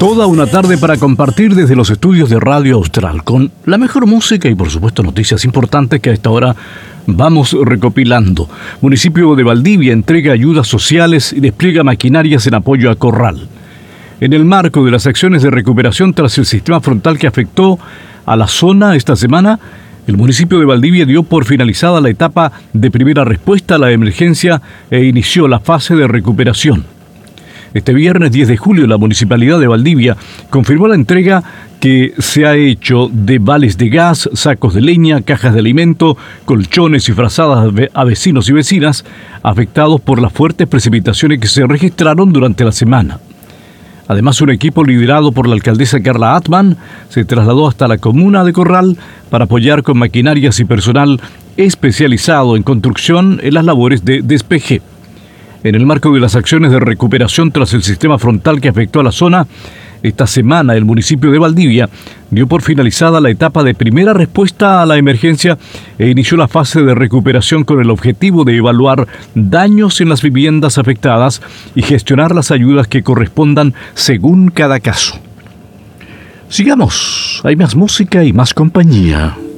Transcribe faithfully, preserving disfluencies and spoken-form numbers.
Toda una tarde para compartir desde los estudios de Radio Austral, con la mejor música y por supuesto noticias importantes que a esta hora vamos recopilando. Municipio de Valdivia entrega ayudas sociales y despliega maquinarias en apoyo a Corral. En el marco de las acciones de recuperación tras el sistema frontal que afectó a la zona esta semana, el municipio de Valdivia dio por finalizada la etapa de primera respuesta a la emergencia e inició la fase de recuperación. Este viernes diez de julio, la Municipalidad de Valdivia confirmó la entrega que se ha hecho de vales de gas, sacos de leña, cajas de alimento, colchones y frazadas a vecinos y vecinas afectados por las fuertes precipitaciones que se registraron durante la semana. Además, un equipo liderado por la alcaldesa Carla Atman se trasladó hasta la comuna de Corral para apoyar con maquinarias y personal especializado en construcción en las labores de despeje. En el marco de las acciones de recuperación tras el sistema frontal que afectó a la zona, esta semana el municipio de Valdivia dio por finalizada la etapa de primera respuesta a la emergencia e inició la fase de recuperación con el objetivo de evaluar daños en las viviendas afectadas y gestionar las ayudas que correspondan según cada caso. Sigamos, hay más música y más compañía.